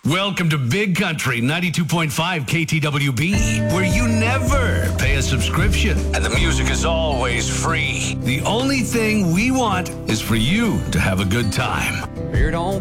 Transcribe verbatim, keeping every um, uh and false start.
Welcome to Big Country ninety-two point five K T W B, where you never pay a subscription and the music is always free. The only thing we want is for you to have a good time. Beard on